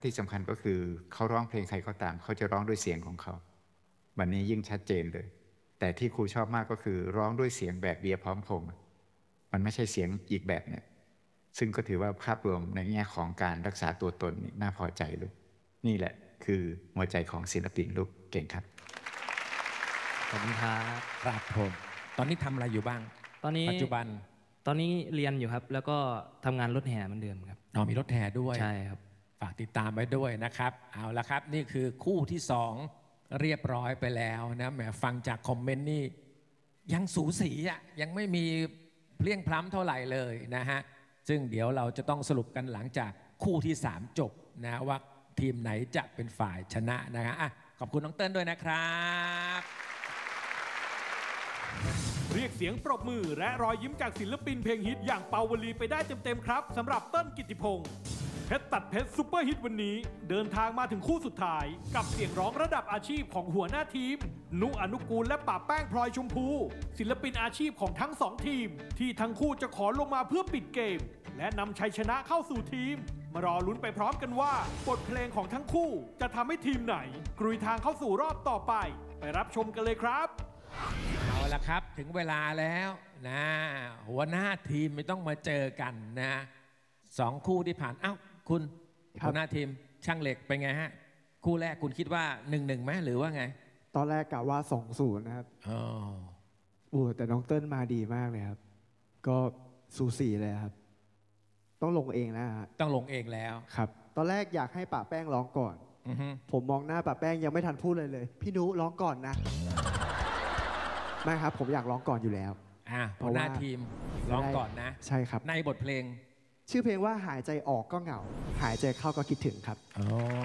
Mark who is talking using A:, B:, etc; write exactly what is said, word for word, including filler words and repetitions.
A: ที่สำคัญก็คือเขาร้องเพลงใครก็ตามเขาจะร้องด้วยเสียงของเขาวันนี้ยิ่งชัดเจนเลยแต่ที่ครูชอบมากก็คือร้องด้วยเสียงแบบเบียร์พร้อมพงษ์มันไม่ใช่เสียงอีกแบบเนี่ยซึ่งก็ถือว่าภาพรวมในแง่ของการรักษาตัวตนนี่น่าพอใจลูกนี่แหละคือหัวใจของศิลปินลูกเก่งครับ
B: ขอบคุณครับ
C: ครับผมตอนนี้ทำอะไรอยู่บ้าง
B: ตอนนี้
C: ปัจจุบัน
B: ตอนนี้เรียนอยู่ครับแล้วก็ทำงานรถแห่เหมือนเดิมครับ
C: อ๋อมีรถแห่ด้วย
B: ใช่ครับ
C: ฝากติดตามไว้ด้วยนะครับเอาละครับนี่คือคู่ที่สองเรียบร้อยไปแล้วนะแหมฟังจากคอมเมนต์นี่ยังสูสีอ่ะยังไม่มีเพลียงพล้ำเท่าไหร่เลยนะฮะซึ่งเดี๋ยวเราจะต้องสรุปกันหลังจากคู่ที่สามจบนะว่าทีมไหนจะเป็นฝ่ายชนะนะฮะขอบคุณน้องเติ้ลด้วยนะครับ
D: เรียกเสียงปรบมือและรอยยิ้มจากศิลปินเพลงฮิตอย่างเปาวลีไปได้เต็มๆครับสำหรับเติ้ลกิตติพงศ์เพชรตัดเพชรซุปเปอร์ฮิตวันนี้เดินทางมาถึงคู่สุดท้ายกับเสียงร้องระดับอาชีพของหัวหน้าทีมนุอนุกูลและป่าแป้งพลอยชมพูศิลปินอาชีพของทั้งสองทีมที่ทั้งคู่จะขอลงมาเพื่อปิดเกมและนำชัยชนะเข้าสู่ทีมมารอลุ้นไปพร้อมกันว่าบทเพลงของทั้งคู่จะทำให้ทีมไหนกลุยทางเข้าสู่รอบต่อไปไปรับชมกันเลยครับ
C: เอาละครับถึงเวลาแล้วนะหัวหน้าทีมไม่ต้องมาเจอกันนะสองคู่ที่ผ่านอ้าวคุณหัวหน้าทีมช่างเหล็กเป็นไงฮะคู่แรกคุณคิดว่าหนึ่งหนึ่งไหมหรือว่าไง
E: ตอนแรกกะว่าสองศูนย์นะครับ
C: อ๋อ
E: โอ้แต่น้องเติ้ลมาดีมากเลยครับก็สูสีเลยครับต้องลงเองนะฮะ
C: ต้องลงเองแล้ว
E: ครับตอนแรกอยากให้ป่าแป้งร้องก่อนผมมองหน้าป่าแป้งยังไม่ทันพูดเลยเลยพี่นุร้องก่อนนะไม่ครับผมอยากร้องก่อนอยู่แล้ว
C: อ่าหัวหน้าทีมร้องก่อนนะ
E: ใช่ครับ
C: ในบทเพลง
E: ชื่อเพลงว่าหายใจออกก็เหงาหายใจเข้าก็คิดถึงครับ
C: อ๋อ